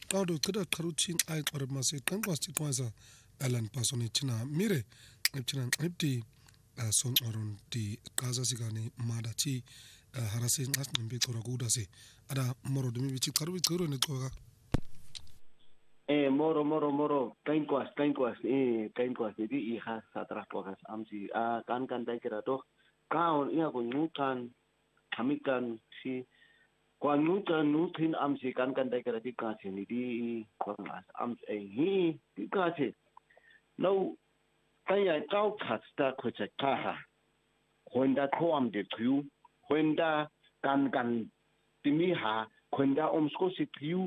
qawdo qida qaruchin ay qarab masi kan kwasti kwaza alan pasoni china mire china ibdi son oron di qaza sigani madachi harase ngas nimbe toraguda se ada moro demi bichi qarubi qoro ne qoga moro kain kwas di iha satra pokas amsi kan dai kira to kaon ia ko nutan kamikan si kwa nutin amsi kan dai kira di ka ni di kwas ams hi di ka se no kan ya tau kasta ko cha ha honda to am de tu honda kan timi ha honda omsko si tu